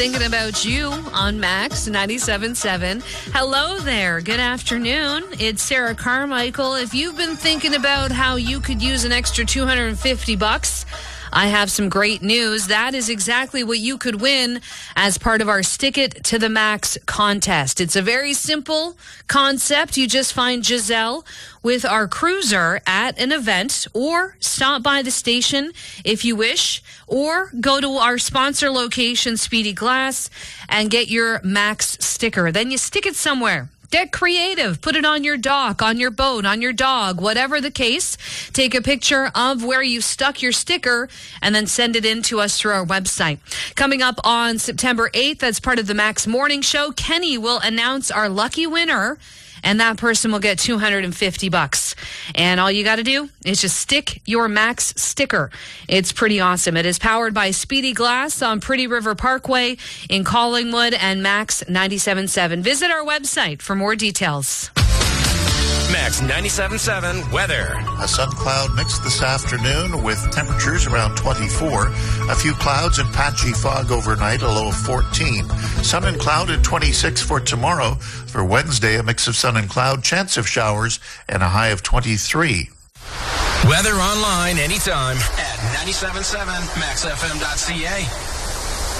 Thinking about you on Max 97.7. Hello there. Good afternoon. It's Sarah Carmichael. If you've been thinking about how you could use an extra $250, I have some great news. That is exactly what you could win as part of our Stick It to the Max contest. It's a very simple concept. You just find Giselle with our cruiser at an event, or stop by the station if you wish, or go to our sponsor location, Speedy Glass, and get your Max sticker. Then you stick it somewhere. Get creative. Put it on your dock, on your boat, on your dog, whatever the case. Take a picture of where you stuck your sticker and then send it in to us through our website. Coming up on September 8th, as part of the Max Morning Show, Kenny will announce our lucky winner, and that person will get $250. And all you got to do is just stick your Max sticker. It's pretty awesome. It is powered by Speedy Glass on Pretty River Parkway in Collingwood and Max 97.7. Visit our website for more details. Max 97.7 weather. A sun cloud mix this afternoon with temperatures around 24. A few clouds and patchy fog overnight, a low of 14. Sun and cloud at 26 for tomorrow. For Wednesday, a mix of sun and cloud, chance of showers, and a high of 23. Weather online anytime at 97.7maxfm.ca.